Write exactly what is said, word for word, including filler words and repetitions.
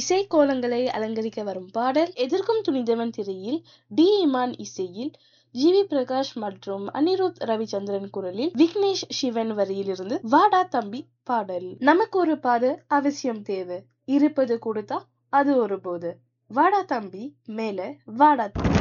இசை கோலங்களை அலங்கரிக்க வரும் பாடல் எதிர்க்கும் துணிந்தவன் திரையில் டி இமான் இசையில் ஜி வி பிரகாஷ் மற்றும் அனிருத் ரவிச்சந்திரன் குரலில் விக்னேஷ் சிவன் வரியிலிருந்து வாடா தம்பி பாடல். நமக்கு ஒரு பாதை அவசியம் தேவை, இருப்பது கொடுத்தா அது ஒரு போது. வாடா தம்பி மேல வாடா தம்பி.